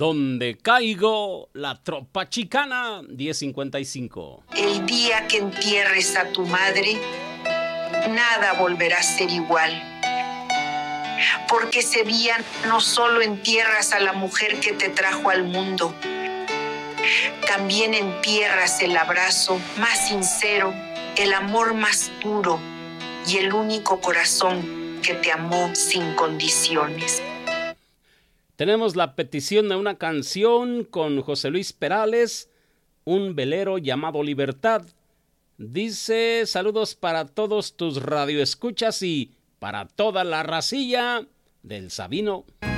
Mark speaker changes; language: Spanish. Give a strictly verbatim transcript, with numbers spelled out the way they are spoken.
Speaker 1: Donde caigo, la tropa chicana, diez cincuenta y cinco.
Speaker 2: El día que entierres a tu madre, nada volverá a ser igual. Porque ese día no solo entierras a la mujer que te trajo al mundo, también entierras el abrazo más sincero, el amor más puro y el único corazón que te amó sin condiciones.
Speaker 1: Tenemos la petición de una canción con José Luis Perales, un velero llamado Libertad. Dice, saludos para todos tus radioescuchas y para toda la racilla del Sabino.